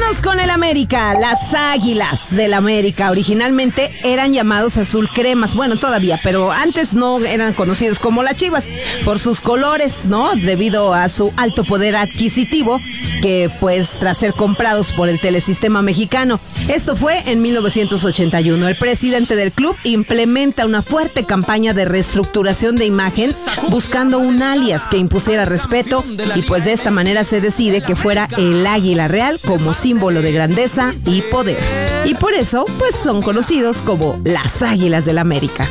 Vámonos con el América. Las Águilas del América originalmente eran llamados azul cremas. Bueno, todavía, pero antes no eran conocidos como las Chivas por sus colores, ¿no? Debido a su alto poder adquisitivo, que pues tras ser comprados por el Telesistema Mexicano. Esto fue en 1981. El presidente del club implementa una fuerte campaña de reestructuración de imagen, buscando un alias que impusiera respeto, y pues de esta manera se decide que fuera el águila real como símbolo de grandeza y poder. Y por eso, pues son conocidos como las Águilas del América.